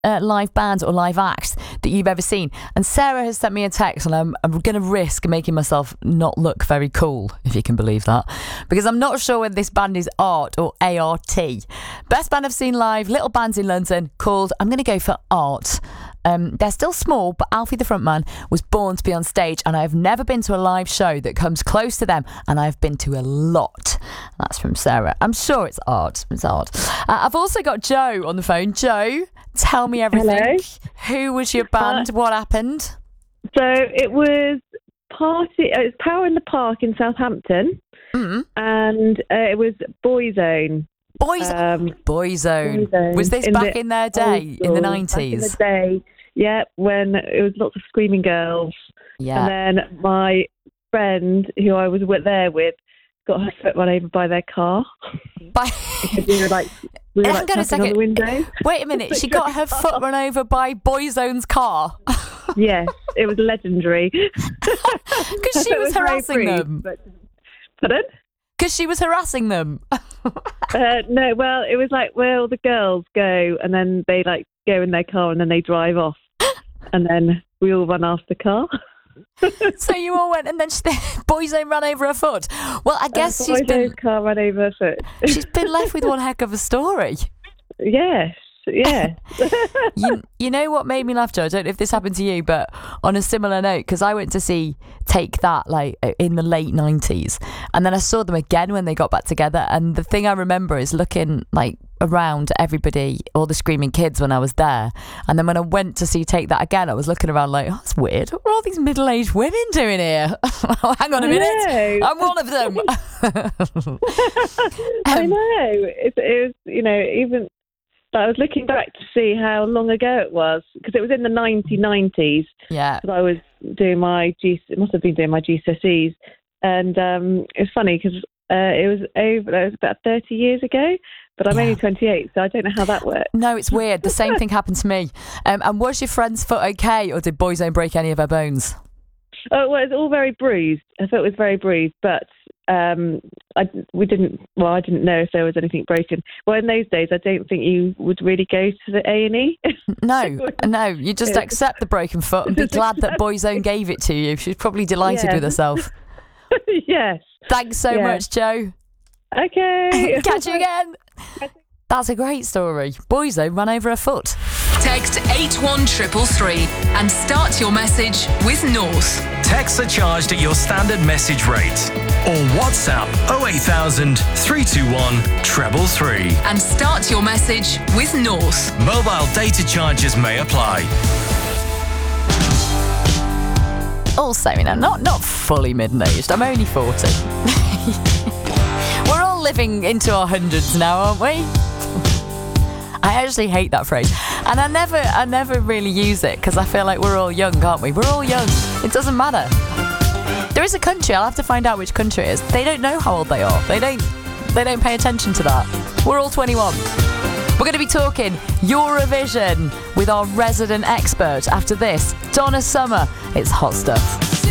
live bands or live acts that you've ever seen. And Sarah has sent me a text, and I'm going to risk making myself not look very cool, if you can believe that, because I'm not sure whether this band is art or ART. Best band I've seen live, little bands in London called, I'm going to go for art. They're still small, but Alfie the frontman was born to be on stage, and I've never been to a live show that comes close to them, and I've been to a lot. That's from Sarah. I'm sure it's art. It's art. I've also got Joe on the phone. Joe, tell me everything. Hello. Who was your band? What happened? So it was Power in the Park in Southampton, and it was Boyzone. Boyzone. Was this back in their day, in the 90s? Back in the day, yeah, when it was lots of screaming girls. Yeah. And then my friend, who I was there with, got her foot run over by their car. Because we were tapping on the window. Wait a minute, she got her foot run over by Boyzone's car? Yes, it was legendary. Because she was harassing them. Pardon? Because she was harassing them. No, well, it was like where all the girls go, and then they go in their car, and then they drive off, and then we all run after the car. So you all went, and then Boyzone ran over her foot. Well, I guess car ran over her foot. She's been left with one heck of a story. Yes. Yeah. You know what made me laugh, Joe? I don't know if this happened to you, but on a similar note, because I went to see Take That in the late 90s, and then I saw them again when they got back together, and the thing I remember is looking around everybody, all the screaming kids when I was there, and then when I went to see Take That again, I was looking around oh, that's weird. What are all these middle-aged women doing here? Oh, hang on a minute, I'm one of them. I know. It was, even... But I was looking back to see how long ago it was, because it was in the 1990s. Yeah. Because I was doing it must have been doing my GCSEs. And it's funny because it was about 30 years ago, but I'm only 28, so I don't know how that works. No, it's weird. The same thing happened to me. And was your friend's foot okay, or did Boyzone break any of her bones? Oh, well, it's all very bruised. I thought it was very bruised, but I didn't know if there was anything broken. Well, in those days, I don't think you would really go to the A&E. No, you just accept the broken foot and be glad that Boyzone gave it to you. She's probably delighted with herself. Yes. Thanks so much, Joe. Okay. Catch you again. That's a great story. Boyzone ran over her foot. Text 81333 and start your message with North. Texts are charged at your standard message rate. Or WhatsApp 08000 321 333. And start your message with North. Mobile data charges may apply. Also, not fully middle-aged. I'm only 40. We're all living into our hundreds now, aren't we? I actually hate that phrase, and I never really use it because I feel like we're all young, aren't we? We're all young. It doesn't matter. There is a country. I'll have to find out which country it is. They don't know how old they are. They don't pay attention to that. We're all 21. We're going to be talking Eurovision with our resident expert after this. Donna Summer. It's hot stuff.